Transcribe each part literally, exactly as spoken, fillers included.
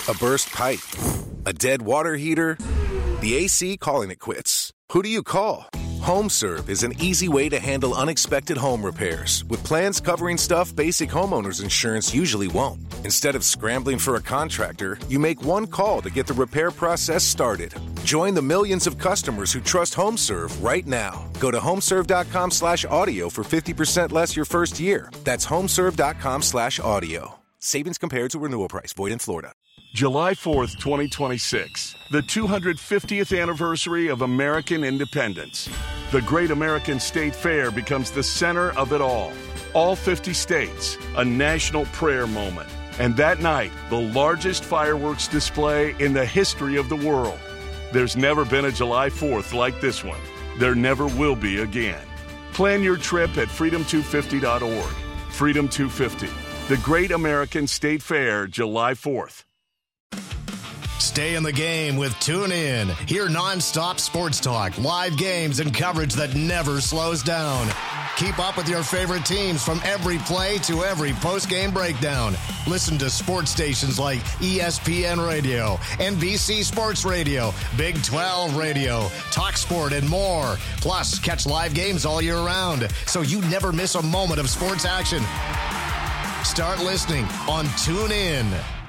A burst pipe? A dead water heater? The A C calling it quits. Who do you call? HomeServe is an easy way to handle unexpected home repairs with plans covering stuff basic homeowners insurance usually won't. Instead of scrambling for a contractor, you make one call to get the repair process started. Join the millions of customers who trust HomeServe right now. Go to homeserve.com slash audio for fifty percent less your first year. That's homeserve.com slash audio. Savings compared to renewal price. Void in Florida. July fourth, twenty twenty-six, the two hundred fiftieth anniversary of American independence. The Great American State Fair becomes the center of it all. All fifty states, a national prayer moment. And that night, the largest fireworks display in the history of the world. There's never been a July fourth like this one. There never will be again. Plan your trip at freedom two fifty dot org. Freedom two fifty, the Great American State Fair, July fourth. Stay in the game with TuneIn. Hear nonstop sports talk, live games, and coverage that never slows down. Keep up with your favorite teams from every play to every post-game breakdown. Listen to sports stations like E S P N Radio, N B C Sports Radio, Big twelve Radio, TalkSport, and more. Plus, catch live games all year round, so you never miss a moment of sports action. Start listening on TuneIn.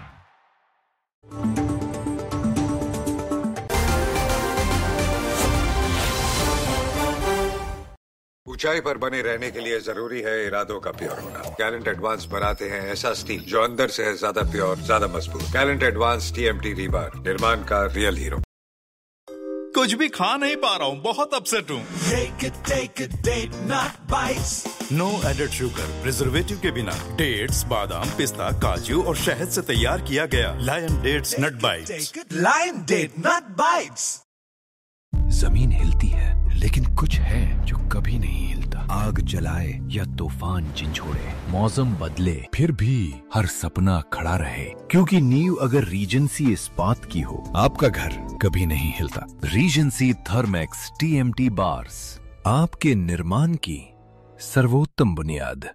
ऊंचाई पर बने रहने के लिए जरूरी है इरादों का प्योर होना। कैलेंट एडवांस बनाते हैं ऐसा स्टील जो अंदर से है ज्यादा प्योर, ज्यादा मजबूत। कैलेंट एडवांस टीएमटी रीबार, निर्माण का रियल हीरो। कुछ भी खा नहीं पा रहा हूँ, बहुत अपसेट हूँ। Take it, take it, date not bites. No added sugar, preservative के बिना। डेट्स, बादाम, पिस्ता, काजू और शहद से तैयार किया गया lion dates nut bytes. Lion date not bites. जमीन हिलती है, लेकिन कुछ है जो कभी नहीं हिलता। आग जलाए या तूफान झंझोड़े, मौसम बदले, फिर भी हर सपना खड़ा रहे। क्योंकि नींव अगर रीजेंसी इस्पात की हो, आपका घर कभी नहीं हिलता। रीजेंसी थर्मैक्स टीएमटी बार्स, आपके निर्माण की सर्वोत्तम बुनियाद।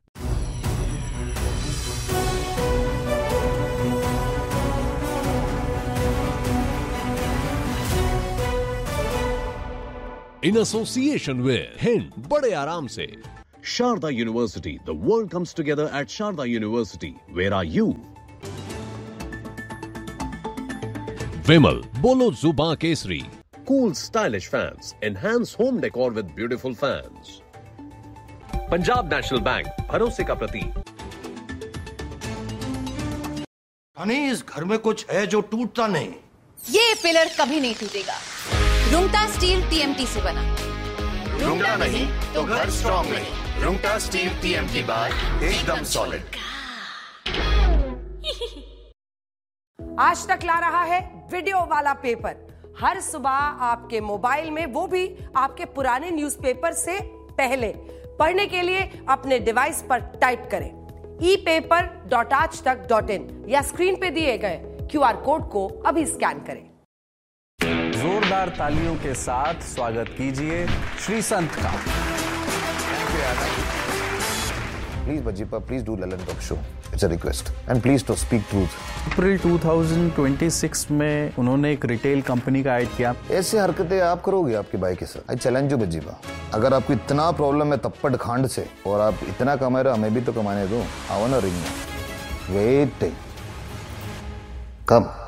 In association with Hind, बड़े आराम से। Sharda University, the world comes together at Sharda University. Where are you? Vimal, बोलो जुबां Kesari. Cool stylish fans, enhance home decor with beautiful fans. Punjab National Bank, भरोसे का प्रतीक। हनी, इस घर में कुछ है जो टूटता नहीं। ये पिलर कभी नहीं टूटेगा। रुंगटा स्टील टीएमटी से बना। रुंगटा नहीं तो घर स्ट्रॉन्ग नहीं। रुंगटा स्टील टीएमटी बार एकदम सॉलिड। आज तक ला रहा है वीडियो वाला पेपर। हर सुबह आपके मोबाइल में, वो भी आपके पुराने न्यूज़पेपर से पहले। पढ़ने के लिए अपने डिवाइस पर टाइप करें ई पेपर डॉट आज तक डॉट इन या स्क्रीन पे दिए गए क्यूआर कोड को अभी स्कैन करें। जोरदार तालियों के साथ स्वागत कीजिए श्री संत का। Please, Bajipa, please do Lalan Talk Show. It's a request. And please to speak truth. अप्रैल दो हज़ार छब्बीस में उन्होंने एक रिटेल कंपनी का ऐड किया। ऐसे हरकतें आप करोगे आपके भाई के साथ? I challenge you बजीबा। अगर आपको इतना प्रॉब्लम है तप्पड़ खांड से और आप इतना कमा रहे हो, हमें भी तो कमाने दो। आओ ना रिंग में। वेट कब